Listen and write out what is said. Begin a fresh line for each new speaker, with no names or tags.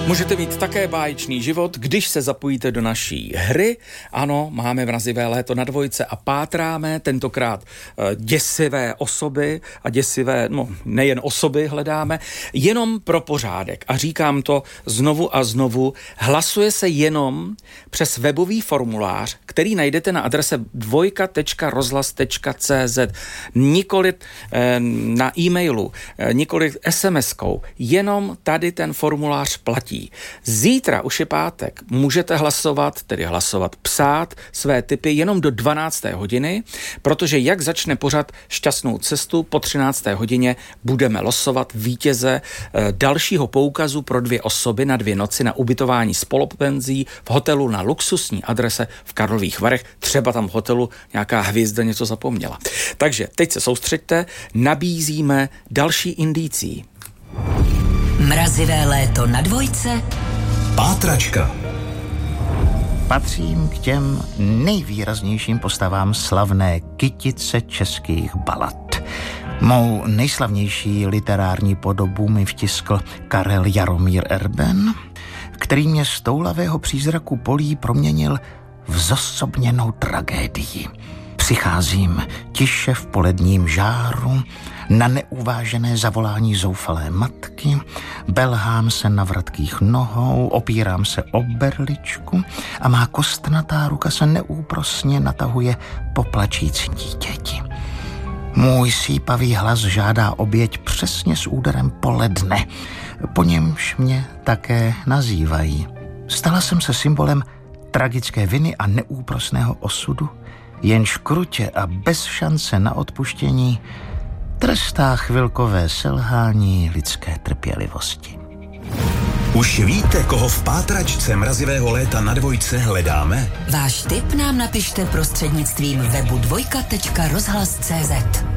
Můžete mít také báječný život, když se zapojíte do naší hry. Ano, máme Mrazivé léto na dvojce a pátráme tentokrát děsivé osoby a děsivé, nejen osoby hledáme, jenom pro pořádek. A říkám to znovu a znovu, hlasuje se jenom přes webový formulář, který najdete na adrese dvojka.rozhlas.cz, nikoli na e-mailu, nikoli SMS-kou, jenom tady ten formulář platí. Zítra už je pátek, můžete psát své tipy jenom do 12. hodiny, protože jak začne pořad Šťastnou cestu, po 13. hodině budeme losovat vítěze dalšího poukazu pro 2 osoby na 2 noci na ubytování spolupenzí v hotelu na luxusní adrese v Karlových Varech. Třeba tam v hotelu nějaká hvězda něco zapomněla. Takže teď se soustřeďte, nabízíme další indicí.
Mrazivé léto na dvojce.
Pátračka.
Patřím k těm nejvýraznějším postavám slavné kytice českých balad. Mou nejslavnější literární podobu mi vtiskl Karel Jaromír Erben, který mě z toulavého přízraku polí proměnil v zosobněnou tragédii. Přicházím tiše v poledním žáru, na neuvážené zavolání zoufalé matky, belhám se na vratkých nohou, opírám se o berličku a má kostnatá ruka se neúprosně natahuje po plačící dítěti. Můj sípavý hlas žádá oběť přesně s úderem poledne, po němž mě také nazývají. Stala jsem se symbolem tragické viny a neúprosného osudu, jenž krutě a bez šance na odpuštění trestá chvilkové selhání lidské trpělivosti.
Už víte, koho v pátračce Mrazivého léta na dvojce hledáme?
Váš tip nám napište prostřednictvím webu dvojka.rozhlas.cz.